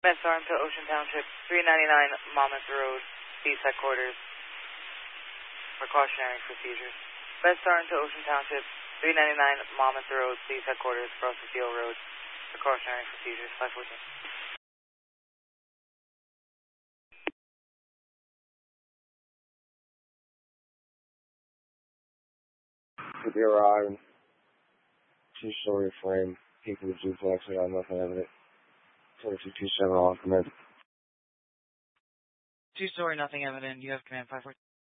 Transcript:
Arm to Ocean Township, 399 Monmouth Road, Police Headquarters. Precautionary procedures. Arm to Ocean Township, 399 Monmouth Road, Police Headquarters, Rossfield Road. Precautionary procedures. 514. Could be arriving. Two-story frame. People with duplex. I got nothing evident. 2227 on command. Two-story, nothing evident. You have command 514.